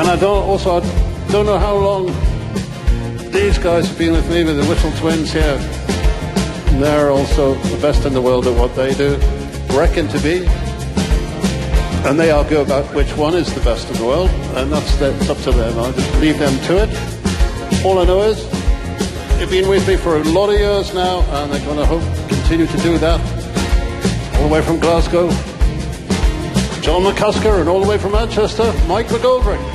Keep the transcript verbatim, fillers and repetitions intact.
And I don't also I don't know how long these guys have been with me, with the Whittle twins here. And they're also the best in the world at what they do, reckon to be. And they argue about which one is the best in the world, and that's it's up to them. I'll just leave them to it. All I know is they've been with me for a lot of years now, and they're going to hope continue to do that. All the way from Glasgow, John McCusker, and all the way from Manchester, Mike McGoldrick.